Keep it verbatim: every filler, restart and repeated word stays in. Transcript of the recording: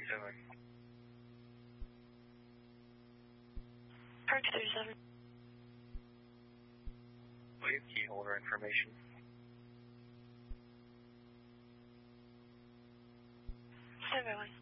thirty-seven. Park thirty-seven. What your key holder information? Seven one.